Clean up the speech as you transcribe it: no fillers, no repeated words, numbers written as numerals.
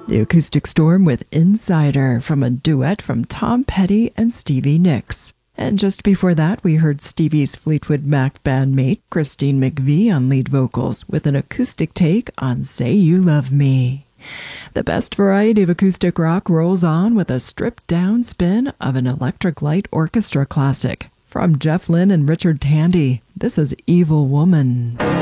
The Acoustic Storm with Insider from a duet from Tom Petty and Stevie Nicks. And just before that, we heard Stevie's Fleetwood Mac bandmate Christine McVie on lead vocals with an acoustic take on Say You Love Me. The best variety of acoustic rock rolls on with a stripped-down spin of an Electric Light Orchestra classic. From Jeff Lynne and Richard Tandy, this is Evil Woman.